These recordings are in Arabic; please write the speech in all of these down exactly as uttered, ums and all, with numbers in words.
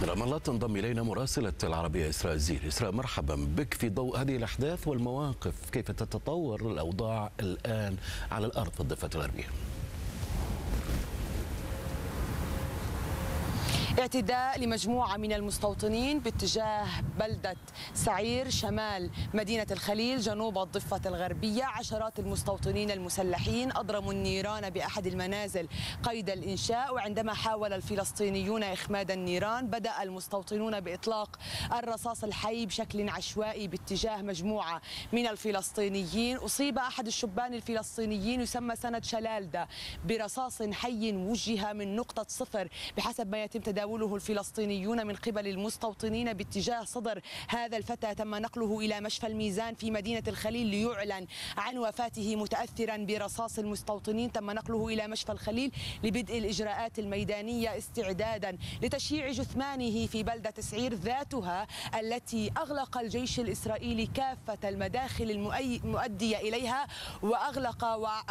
من رام الله تنضم إلينا مراسلة العربية إسراء الزير. إسراء، مرحبا بك. في ضوء هذه الأحداث والمواقف، كيف تتطور الأوضاع الآن على الأرض في الضفة الغربية؟ اعتداء لمجموعة من المستوطنين باتجاه بلدة سعير شمال مدينة الخليل جنوب الضفة الغربية. عشرات المستوطنين المسلحين أضرموا النيران بأحد المنازل قيد الإنشاء، وعندما حاول الفلسطينيون إخماد النيران بدأ المستوطنون بإطلاق الرصاص الحي بشكل عشوائي باتجاه مجموعة من الفلسطينيين. أصيب أحد الشبان الفلسطينيين يسمى سند شلالدة برصاص حي وجه من نقطة صفر بحسب ما يتم تداوله الفلسطينيون من قبل المستوطنين باتجاه صدر هذا الفتى. تم نقله إلى مشفى الميزان في مدينة الخليل ليعلن عن وفاته متأثرا برصاص المستوطنين. تم نقله إلى مشفى الخليل لبدء الإجراءات الميدانية استعدادا لتشييع جثمانه في بلدة سعير ذاتها التي أغلق الجيش الإسرائيلي كافة المداخل المؤدية إليها وأغلق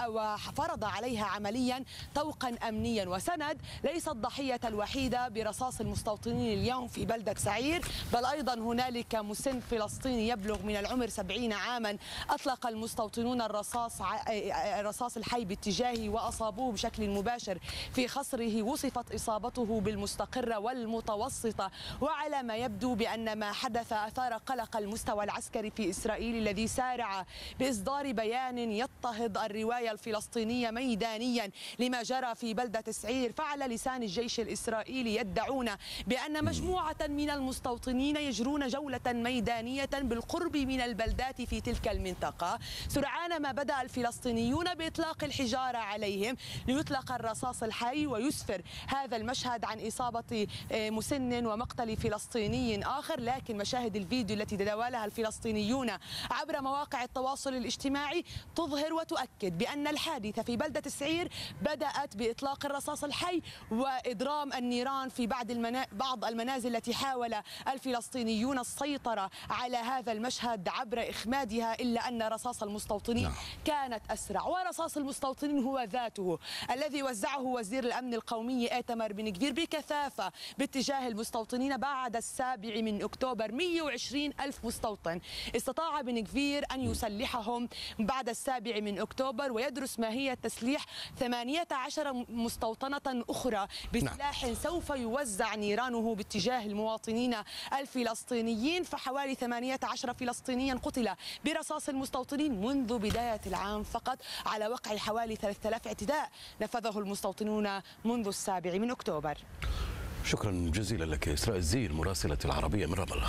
وفرض عليها عمليا طوقا أمنيا. وسند ليس الضحية الوحيدة برصاص المستوطنين اليوم في بلدة سعير، بل أيضا هنالك مسن فلسطيني يبلغ من العمر سبعين عاما أطلق المستوطنون الرصاص الرصاص الحي باتجاهه وأصابوه بشكل مباشر في خصره. وصفت إصابته بالمستقرة والمتوسطة، وعلى ما يبدو بأن ما حدث أثار قلق المستوى العسكري في إسرائيل الذي سارع بإصدار بيان يضطهد الرواية الفلسطينية ميدانيا لما جرى في بلدة سعير. فعلى لسان الجيش الإسرائيلي يدعون بأن مجموعة من المستوطنين يجرون جولة ميدانية بالقرب من البلدات في تلك المنطقة سرعان ما بدأ الفلسطينيون بإطلاق الحجارة عليهم ليطلق الرصاص الحي ويسفر هذا المشهد عن إصابة مسن ومقتل فلسطيني آخر. لكن مشاهد الفيديو التي تداولها الفلسطينيون عبر مواقع التواصل الاجتماعي تظهر وتؤكد بأن الحادثة في بلدة سعير بدأت بإطلاق الرصاص الحي وإضرام النيران في بعض المنا... بعض المنازل التي حاول الفلسطينيون السيطرة على هذا المشهد عبر إخمادها، إلا أن رصاص المستوطنين نعم. كانت أسرع. ورصاص المستوطنين هو ذاته الذي وزعه وزير الأمن القومي إيتمر بن غفير بكثافة باتجاه المستوطنين. بعد السابع من أكتوبر مئة وعشرين ألف مستوطن استطاع بن غفير أن يسلحهم بعد السابع من أكتوبر، ويدرس ماهية تسليح ثمانية عشر مستوطنة أخرى بسلاح نعم. سوف يوزع نيرانه باتجاه المواطنين الفلسطينيين. فحوالي ثمانية عشر فلسطينيا قتل برصاص المستوطنين منذ بداية العام فقط، على وقع حوالي ثلاثة آلاف اعتداء نفذه المستوطنون منذ السابع من أكتوبر. شكرا جزيلا لك إسراء الزير مراسلة العربية من رام الله.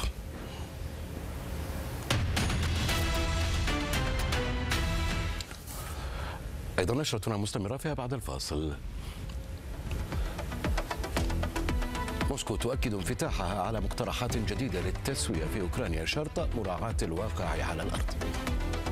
أيضا نشرتنا مستمرة فيها بعد الفاصل. موسكو تؤكد انفتاحها على مقترحات جديدة للتسوية في أوكرانيا شرط مراعاة الواقع على الأرض.